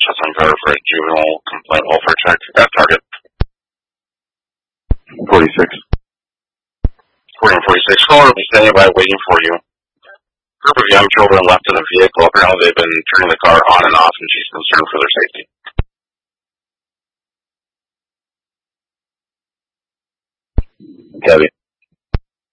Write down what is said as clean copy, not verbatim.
on car for a juvenile complaint welfare check. At target. 46. 46. Caller will be standing by waiting for you. Group of young children left in a vehicle. Apparently they've been turning the car on and off, and she's concerned for their safety. Copy.